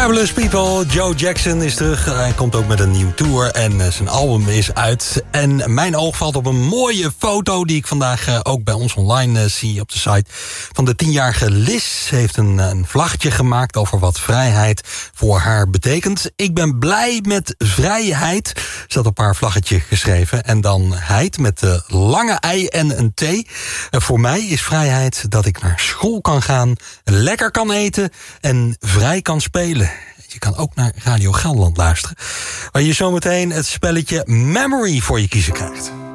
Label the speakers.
Speaker 1: Fabulous People, Joe Jackson is terug. Hij komt ook met een nieuwe tour en zijn album is uit. En mijn oog valt op een mooie foto die ik vandaag ook bij ons online zie op de site. Van de 10-jarige Liz. Ze heeft een vlaggetje gemaakt over wat vrijheid voor haar betekent. Ik ben blij met vrijheid, staat op haar vlaggetje geschreven. En dan heid met de lange ei en een T. Voor mij is vrijheid dat ik naar school kan gaan, lekker kan eten en vrij kan spelen. Je kan ook naar Radio Gelderland luisteren, waar je zometeen het spelletje Memory voor je kiezen krijgt.